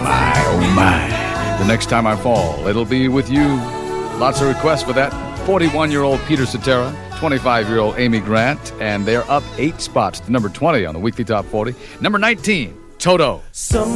My, oh my. The next time I fall, it'll be with you. Lots of requests for that. 41-year-old Peter Cetera, 25-year-old Amy Grant, and they're up 8 spots to number 20 on the Weekly Top 40. Number 19, Toto.